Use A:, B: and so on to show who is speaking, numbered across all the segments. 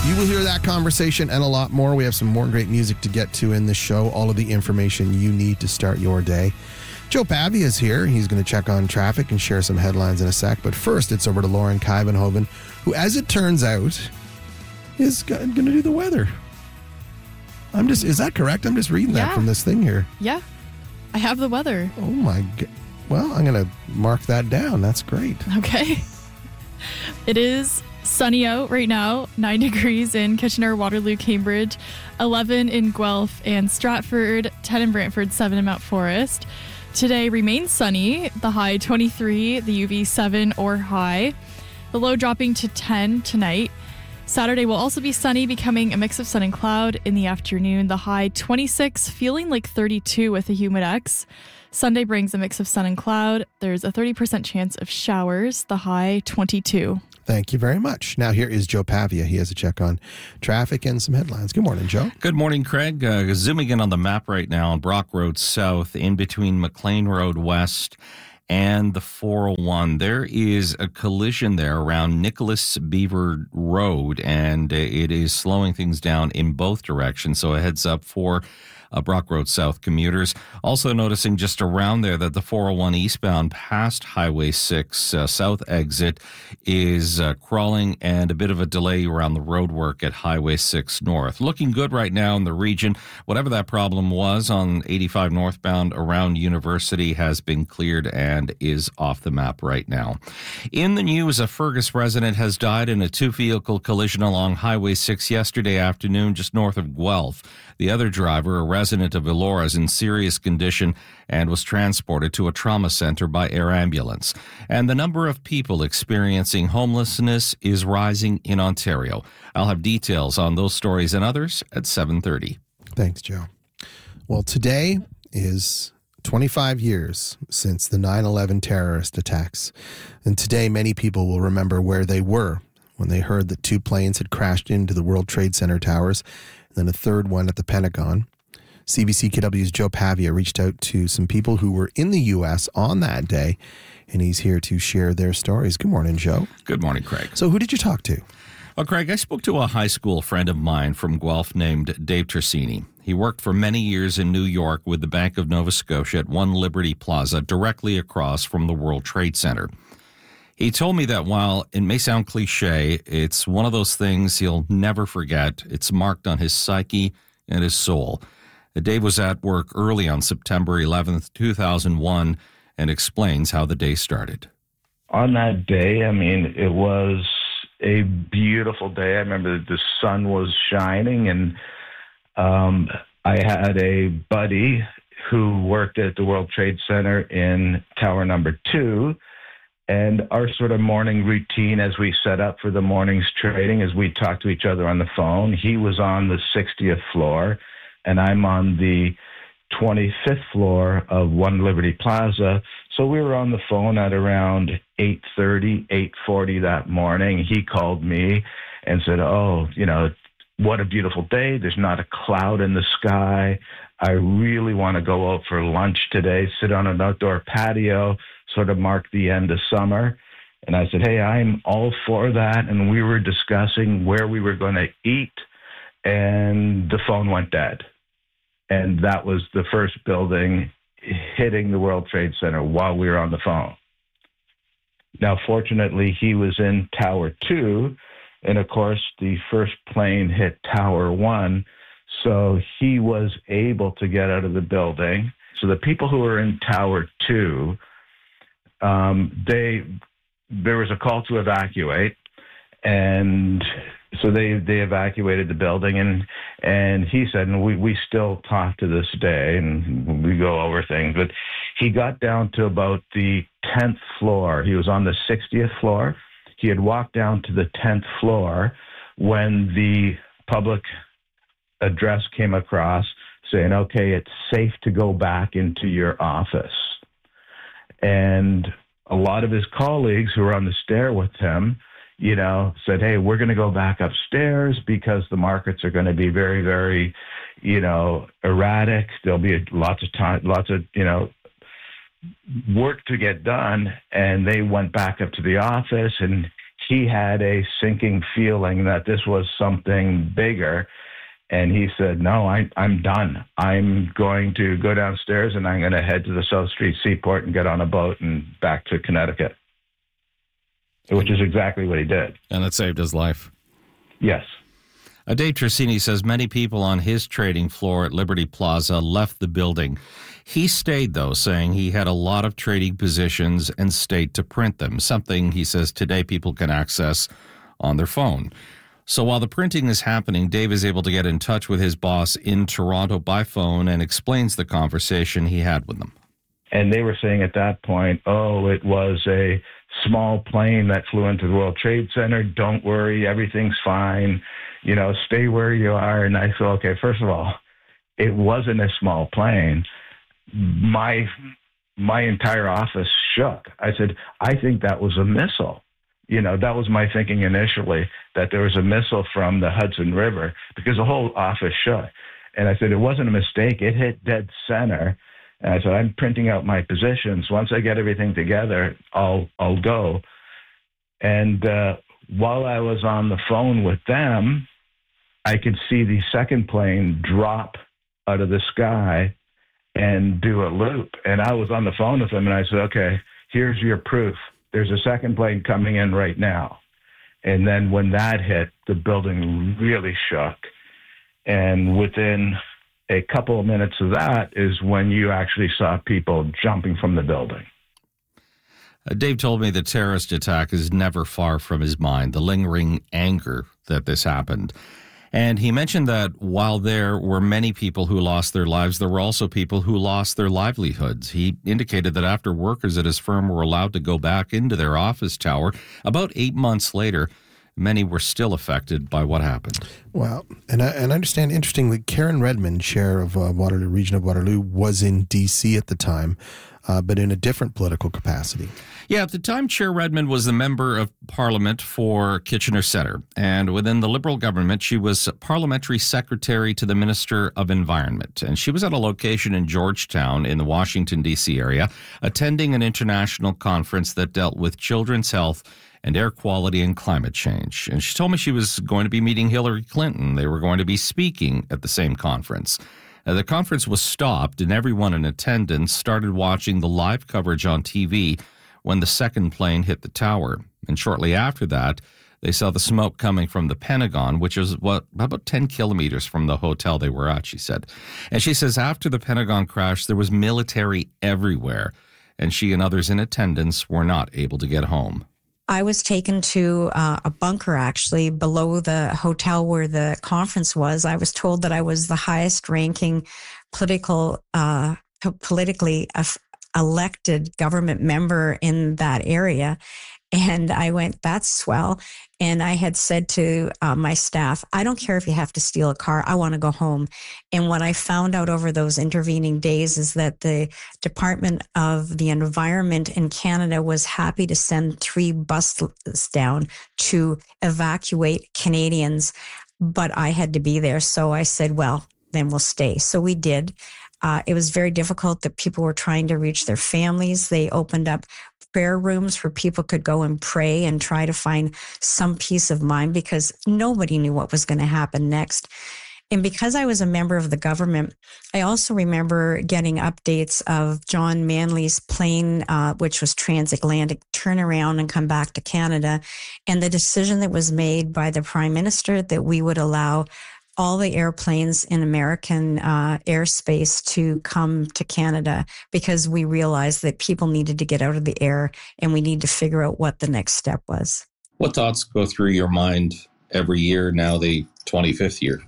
A: You will hear that conversation and a lot more. We have some more great music to get to in the show. All of the information you need to start your day. Joe Pavia is here. He's going to check on traffic and share some headlines in a sec. But first, it's over to Lauren Kuyvenhoven, who, as it turns out, is going to do the weather. Is that correct? I'm just reading that from this thing here.
B: Yeah, I have the weather.
A: Oh my God. Well, I'm going to mark that down. That's great.
B: Okay. It is sunny out right now, 9 degrees in Kitchener, Waterloo, Cambridge, 11 in Guelph and Stratford, 10 in Brantford, 7 in Mount Forest. Today remains sunny, the high 23, the UV 7 or high, the low dropping to 10 tonight. Saturday will also be sunny, becoming a mix of sun and cloud in the afternoon, the high 26, feeling like 32 with a humidex. Sunday brings a mix of sun and cloud. There's a 30% chance of showers, the high 22.
A: Thank you very much. Now here is Joe Pavia. He has a check on traffic and some headlines. Good morning, Joe.
C: Good morning, Craig. Zooming in on the map right now on Brock Road South, in between McLean Road West and the 401. There is a collision there around Nicholas Beaver Road, and it is slowing things down in both directions. So a heads up for Brock Road South commuters. Also noticing just around there that the 401 eastbound past Highway 6 south exit is crawling, and a bit of a delay around the road work at Highway 6 north. Looking good right now in the region. Whatever that problem was on 85 northbound around University has been cleared and is off the map right now. In the news, a Fergus resident has died in a two-vehicle collision along Highway 6 yesterday afternoon just north of Guelph. The other driver, a resident of Elora, is in serious condition and was transported to a trauma center by air ambulance. And the number of people experiencing homelessness is rising in Ontario. I'll have details on those stories and others at 7:30.
A: Thanks, Joe. Well, today is 25 years since the 9/11 terrorist attacks. And today, many people will remember where they were when they heard that 2 planes had crashed into the World Trade Center towers, and then a third one at the Pentagon. CBC KW's Joe Pavia reached out to some people who were in the U.S. on that day, and he's here to share their stories. Good morning, Joe.
C: Good morning, Craig.
A: So who did you talk to?
C: Well, Craig, I spoke to a high school friend of mine from Guelph named Dave Tersini. He worked for many years in New York with the Bank of Nova Scotia at One Liberty Plaza, directly across from the World Trade Center. He told me that while it may sound cliche, it's one of those things he'll never forget. It's marked on his psyche and his soul. Dave was at work early on September 11th, 2001, and explains how the day started.
D: On that day, I mean, it was a beautiful day. I remember the sun was shining, and I had a buddy who worked at the World Trade Center in Tower Number 2, and our sort of morning routine as we set up for the morning's trading is we talked to each other on the phone. He was on the 60th floor, and I'm on the 25th floor of One Liberty Plaza. So we were on the phone at around 8:30, 8:40 that morning. He called me and said, what a beautiful day. There's not a cloud in the sky. I really want to go out for lunch today, sit on an outdoor patio, sort of mark the end of summer. And I said, hey, I'm all for that. And we were discussing where we were going to eat, and the phone went dead. And that was the first building hitting the World Trade Center while we were on the phone. Now, fortunately, he was in Tower 2, and of course, the first plane hit Tower 1, so he was able to get out of the building. So the people who were in Tower 2, there was a call to evacuate, and so they evacuated the building, and he said, and we still talk to this day, and we go over things, but he got down to about the 10th floor. He was on the 60th floor. He had walked down to the 10th floor when the public address came across saying, okay, it's safe to go back into your office. And a lot of his colleagues who were on the stair with him, said, hey, we're going to go back upstairs because the markets are going to be very, very, erratic. There'll be lots of work to get done. And they went back up to the office, and he had a sinking feeling that this was something bigger. And he said, no, I'm done. I'm going to go downstairs and I'm going to head to the South Street Seaport and get on a boat and back to Connecticut, which is exactly what he did.
C: And it saved his life.
D: Yes.
C: Dave Trissini says many people on his trading floor at Liberty Plaza left the building. He stayed, though, saying he had a lot of trading positions and stayed to print them, something he says today people can access on their phone. So while the printing is happening, Dave is able to get in touch with his boss in Toronto by phone and explains the conversation he had with them.
D: And they were saying at that point, oh, it was a small plane that flew into the World Trade Center. Don't worry, everything's fine. You know, stay where you are. And I said, okay, first of all, it wasn't a small plane. My entire office shook. I said, I think that was a missile. You know, that was my thinking initially, that there was a missile from the Hudson River, because the whole office shook. And I said, it wasn't a mistake. It hit dead center. And I said, I'm printing out my positions. Once I get everything together, I'll go. And while I was on the phone with them, I could see the second plane drop out of the sky and do a loop. And I was on the phone with them, and I said, okay, here's your proof. There's a second plane coming in right now. And then when that hit, the building really shook. And within a couple of minutes of that is when you actually saw people jumping from the building.
C: Dave told me the terrorist attack is never far from his mind, the lingering anger that this happened. And he mentioned that while there were many people who lost their lives, there were also people who lost their livelihoods. He indicated that after workers at his firm were allowed to go back into their office tower, about 8 months later, many were still affected by what happened.
A: Wow. And I understand, interestingly, Karen Redmond, chair of Waterloo, Region of Waterloo, was in D.C. at the time, but in a different political capacity.
C: Yeah, at the time, Chair Redmond was the member of Parliament for Kitchener Centre. And within the Liberal government, she was parliamentary secretary to the Minister of Environment. And she was at a location in Georgetown in the Washington, D.C. area, attending an international conference that dealt with children's health and air quality and climate change. And she told me she was going to be meeting Hillary Clinton. They were going to be speaking at the same conference. The conference was stopped, and everyone in attendance started watching the live coverage on TV when the second plane hit the tower. And shortly after that, they saw the smoke coming from the Pentagon, which is about 10 kilometers from the hotel they were at, she said. And she says after the Pentagon crash, there was military everywhere, and she and others in attendance were not able to get home.
E: I was taken to a bunker, actually, below the hotel where the conference was. I was told that I was the highest ranking politically elected government member in that area. And I went, that's swell. And I had said to my staff, I don't care if you have to steal a car. I want to go home. And what I found out over those intervening days is that the Department of the Environment in Canada was happy to send 3 buses down to evacuate Canadians, but I had to be there. So I said, well, then we'll stay. So we did. It was very difficult that people were trying to reach their families. They opened up prayer rooms where people could go and pray and try to find some peace of mind because nobody knew what was going to happen next. And because I was a member of the government, I also remember getting updates of John Manley's plane, which was transatlantic, turn around and come back to Canada, and the decision that was made by the Prime Minister that we would allow all the airplanes in American airspace to come to Canada because we realized that people needed to get out of the air and we need to figure out what the next step was.
F: What thoughts go through your mind every year, now the 25th year?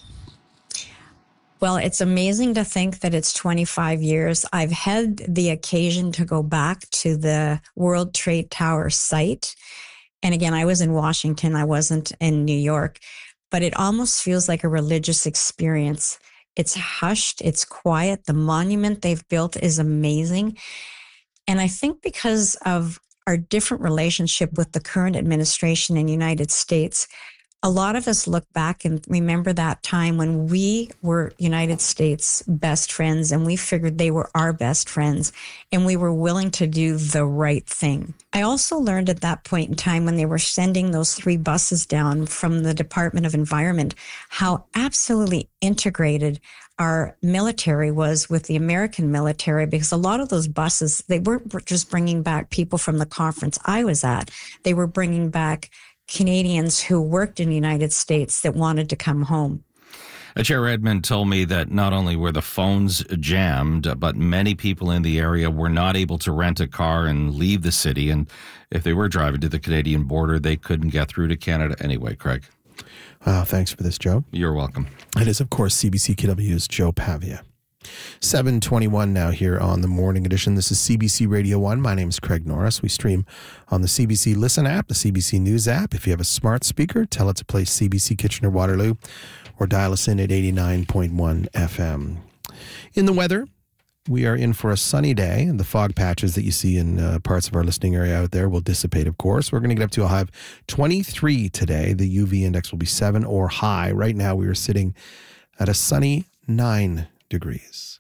E: Well, it's amazing to think that it's 25 years. I've had the occasion to go back to the World Trade Tower site. And again, I was in Washington. I wasn't in New York. But it almost feels like a religious experience. It's hushed, it's quiet. The monument they've built is amazing. And I think because of our different relationship with the current administration in the United States, A lot of us look back and remember that time when we were United States best friends and we figured they were our best friends and we were willing to do the right thing. I also learned at that point in time when they were sending those 3 buses down from the Department of Environment, how absolutely integrated our military was with the American military, because a lot of those buses, they weren't just bringing back people from the conference I was at. They were bringing back Canadians who worked in the United States that wanted to come home.
C: Chair Edmund told me that not only were the phones jammed, but many people in the area were not able to rent a car and leave the city. And if they were driving to the Canadian border, they couldn't get through to Canada anyway, Craig.
A: Thanks for this, Joe.
C: You're welcome.
A: It is, of course, CBC-KW's Joe Pavia. 7:21 now here on the Morning Edition. This is CBC Radio 1. My name is Craig Norris. We stream on the CBC Listen app, the CBC News app. If you have a smart speaker, tell it to play CBC Kitchener-Waterloo or dial us in at 89.1 FM. In the weather, we are in for a sunny day, and the fog patches that you see in parts of our listening area out there will dissipate, of course. We're going to get up to a high of 23 today. The UV index will be 7 or high. Right now, we are sitting at a sunny 9 degrees.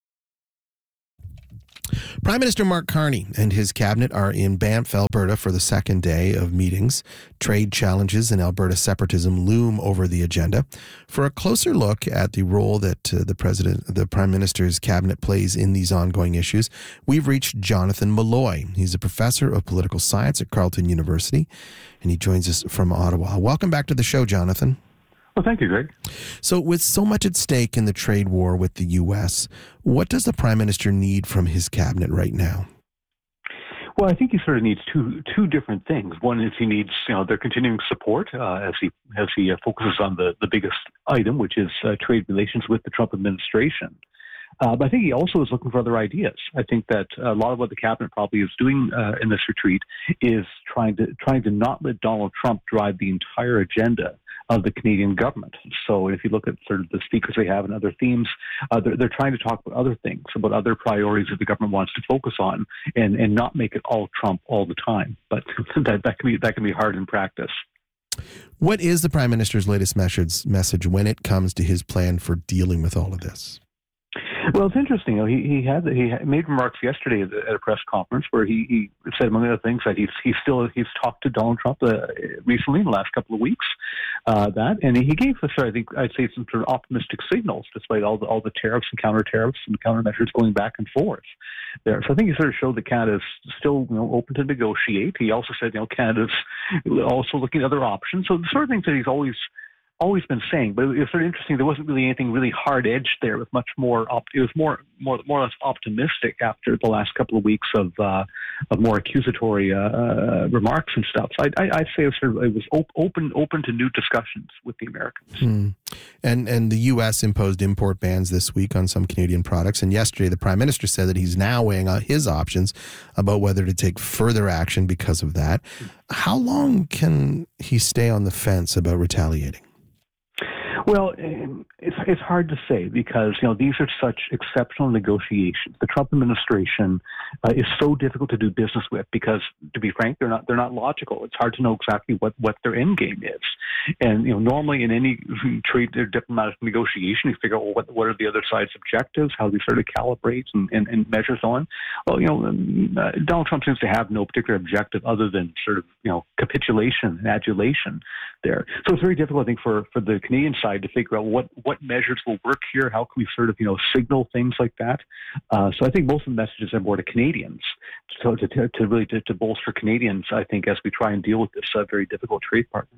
A: Prime Minister Mark Carney and his cabinet are in Banff, Alberta for the second day of meetings. Trade challenges and Alberta separatism loom over the agenda. For a closer look at the role that the Prime Minister's cabinet plays in these ongoing issues, we've reached Jonathan Malloy. He's a professor of political science at Carleton University, and he joins us from Ottawa. Welcome back to the show, Jonathan.
G: Well, thank you, Greg.
A: So with so much at stake in the trade war with the U.S., what does the Prime Minister need from his cabinet right now?
G: Well, I think he sort of needs two different things. One is he needs, their continuing support as he focuses on the biggest item, which is trade relations with the Trump administration. But I think he also is looking for other ideas. I think that a lot of what the cabinet probably is doing in this retreat is trying to not let Donald Trump drive the entire agenda of the Canadian government. So if you look at sort of the speakers they have and other themes, they're trying to talk about other things, about other priorities that the government wants to focus on, and not make it all Trump all the time. But that can be hard in practice.
A: What is the Prime Minister's latest message when it comes to his plan for dealing with all of this?
G: Well, it's interesting. He made remarks yesterday at a press conference where he said, among other things, that he's talked to Donald Trump recently in the last couple of weeks. And he gave us, I think, I'd say, some sort of optimistic signals, despite all the tariffs and counter-tariffs and countermeasures going back and forth there. So I think he sort of showed that Canada's still open to negotiate. He also said, Canada's also looking at other options. So the sort of things that he's always been saying, but it was sort of interesting. There wasn't really anything really hard-edged there. It was much more. It was more or less optimistic after the last couple of weeks of more accusatory remarks and stuff. So I'd say it was open to new discussions with the Americans.
A: And the U.S. imposed import bans this week on some Canadian products. And yesterday, the Prime Minister said that he's now weighing out his options about whether to take further action because of that. How long can he stay on the fence about retaliating?
G: Well, it's hard to say because these are such exceptional negotiations. The Trump administration is so difficult to do business with because, to be frank, they're not logical. It's hard to know exactly what their end game is. And normally in any trade or diplomatic negotiation, you figure out what are the other side's objectives, how they sort of calibrate and measures on. Well, Donald Trump seems to have no particular objective other than sort of capitulation and adulation there. So it's very difficult, I think, for the Canadian side to figure out what measures will work here. How can we sort of signal things like that? So I think most of the messages are more to Canadians, so to really bolster Canadians, I think, as we try and deal with this very difficult trade partner.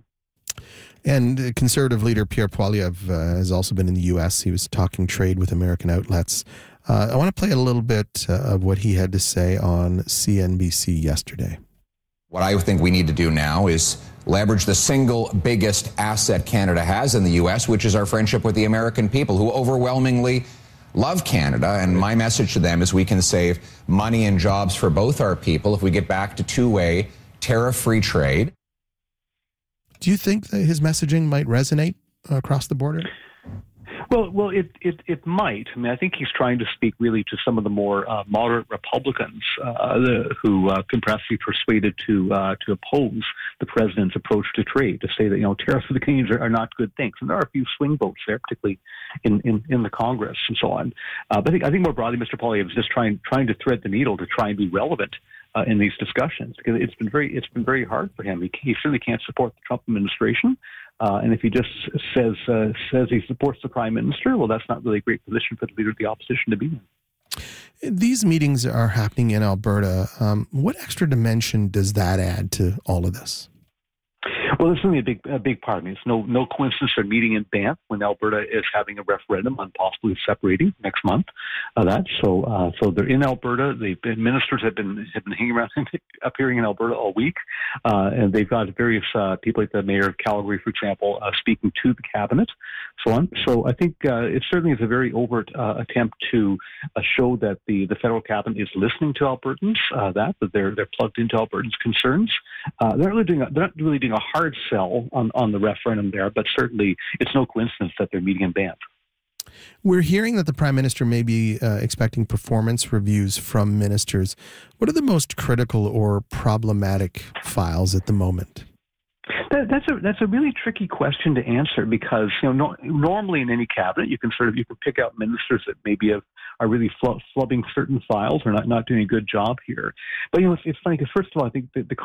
A: And Conservative leader Pierre Poilievre has also been in the U.S. He was talking trade with American outlets. I want to play a little bit of what he had to say on CNBC yesterday.
H: What I think we need to do now is leverage the single biggest asset Canada has in the U.S., which is our friendship with the American people, who overwhelmingly love Canada. And my message to them is we can save money and jobs for both our people if we get back to two-way tariff-free trade.
A: Do you think that his messaging might resonate across the border?
G: Well, it might. I mean, I think he's trying to speak really to some of the more moderate Republicans who can perhaps be persuaded to oppose the president's approach to trade, to say that tariffs for the Canadians are not good things, and there are a few swing votes there, particularly in the Congress and so on. But I think more broadly, Mr. Poilievre is just trying to thread the needle to try and be relevant in these discussions, because it's been very hard for him. He certainly can't support the Trump administration. And if he just says he supports the prime minister, well, that's not really a great position for the leader of the opposition to be in.
A: These meetings are happening in Alberta. What extra dimension does that add to all of this?
G: Well, it's certainly a big part. I mean, it's no coincidence they're meeting in Banff when Alberta is having a referendum on possibly separating next month. So they're in Alberta. The ministers have been hanging around, appearing in Alberta all week, and they've got various people like the mayor of Calgary, for example, speaking to the cabinet, so on. So I think it certainly is a very overt attempt to show that the federal cabinet is listening to Albertans, that they're plugged into Albertans' concerns. They're not really doing a hard sell on the referendum there, but certainly it's no coincidence that they're meeting in Banff.
A: We're hearing that the Prime Minister may be expecting performance reviews from ministers. What are the most critical or problematic files at the moment?
G: That's a really tricky question to answer, because normally in any cabinet you can pick out ministers that maybe are really flubbing certain files or not doing a good job here. But it's funny, because first of all, I think the